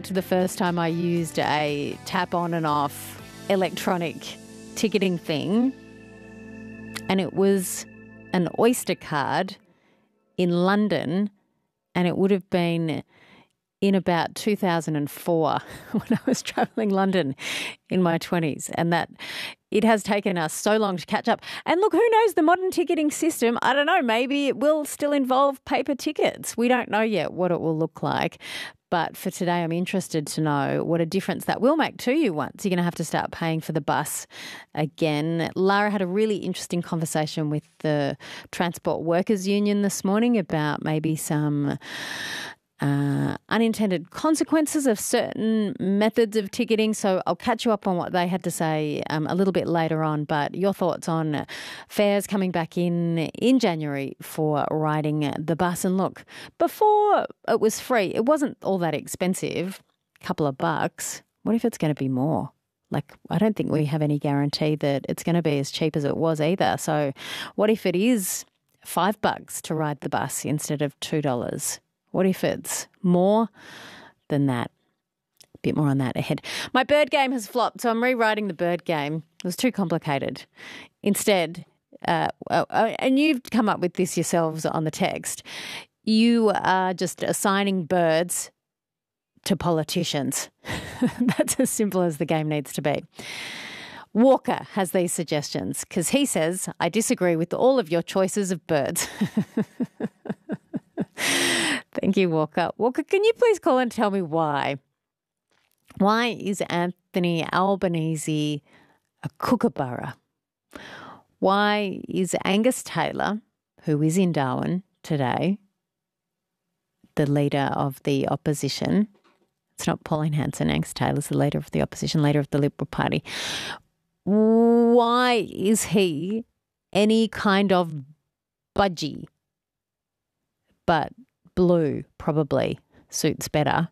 to the first time I used a tap on and off electronic ticketing thing, and it was an Oyster card in London, and it would have been in about 2004 when I was travelling London in my 20s, and that it has taken us so long to catch up. And look, who knows, the modern ticketing system, I don't know, maybe it will still involve paper tickets. We don't know yet what it will look like. But for today, I'm interested to know what a difference that will make to you once you're going to have to start paying for the bus again. Lara had a really interesting conversation with the Transport Workers Union this morning about maybe some unintended consequences of certain methods of ticketing. So I'll catch you up on what they had to say a little bit later on. But your thoughts on fares coming back in January for riding the bus. And look, before it was free, it wasn't all that expensive, a couple of bucks. What if it's going to be more? Like, I don't think we have any guarantee that it's going to be as cheap as it was either. So what if it is $5 to ride the bus instead of $2? What if it's more than that? A bit more on that ahead. My bird game has flopped, so I'm rewriting the bird game. It was too complicated. Instead, and you've come up with this yourselves on the text, you are just assigning birds to politicians. That's as simple as the game needs to be. Walker has these suggestions because he says, I disagree with all of your choices of birds. Thank you, Walker. Walker, can you please call and tell me why? Why is Anthony Albanese a kookaburra? Why is Angus Taylor, who is in Darwin today, the leader of the opposition? It's not Pauline Hanson. Angus Taylor's the leader of the opposition, leader of the Liberal Party. Why is he any kind of budgie? But blue probably suits better.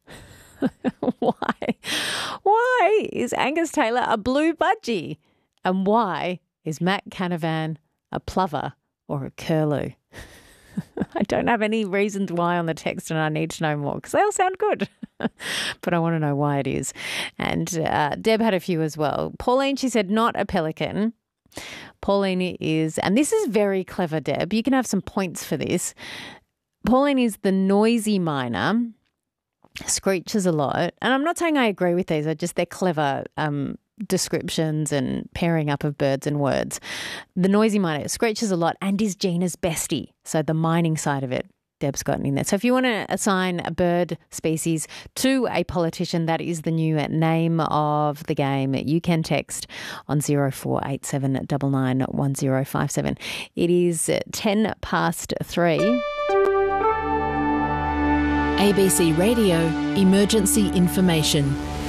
Why is Angus Taylor a blue budgie? And why is Matt Canavan a plover or a curlew? I don't have any reasons why on the text, and I need to know more because they all sound good. But I want to know why it is. And Deb had a few as well. Pauline, she said, not a pelican. Pauline is, and this is very clever, Deb. You can have some points for this. Pauline is the noisy miner, screeches a lot. And I'm not saying I agree with these, they're clever descriptions and pairing up of birds and words. The noisy miner screeches a lot and is Gina's bestie. So the mining side of it, Deb's gotten in there. So if you want to assign a bird species to a politician, that is the new name of the game. You can text on 0487 99 1057. It is 3:10. ABC Radio Emergency Information.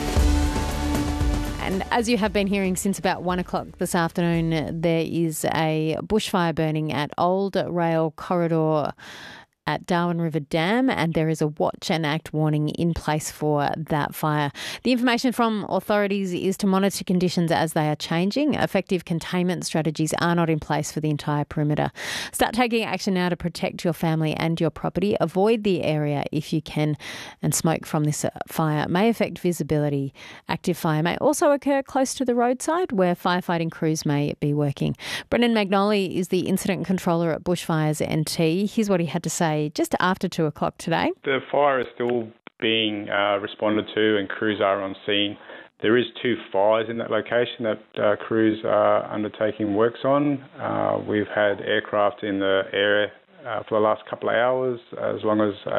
And as you have been hearing since about 1 o'clock this afternoon, there is a bushfire burning at Old Rail Corridor at Darwin River Dam, and there is a watch and act warning in place for that fire. The information from authorities is to monitor conditions as they are changing. Effective containment strategies are not in place for the entire perimeter. Start taking action now to protect your family and your property. Avoid the area if you can, and smoke from this fire may affect visibility. Active fire may also occur close to the roadside where firefighting crews may be working. Brendan Magnoli is the incident controller at Bushfires NT. Here's what he had to say just after 2 o'clock today. The fire is still being responded to and crews are on scene. There is 2 fires in that location that crews are undertaking works on. We've had aircraft in the area for the last couple of hours, as well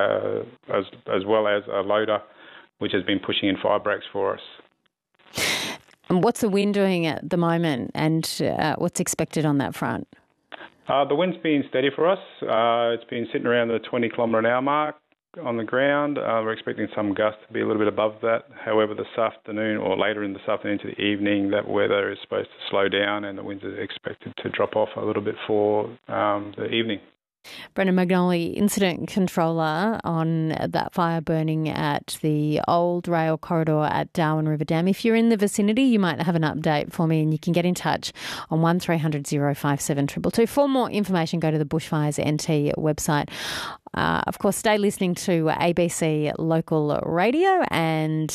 as a loader which has been pushing in fire breaks for us. And what's the wind doing at the moment, and what's expected on that front? The wind's been steady for us. It's been sitting around the 20 kilometre an hour mark on the ground. We're expecting some gusts to be a little bit above that. However, this afternoon or later in this afternoon to the evening, that weather is supposed to slow down and the winds are expected to drop off a little bit for the evening. Brendan Magnoli, incident controller on that fire burning at the Old Rail Corridor at Darwin River Dam. If you're in the vicinity, you might have an update for me, and you can get in touch on 1300 057 222. For more information, go to the Bushfires NT website. Of course, stay listening to ABC Local Radio, and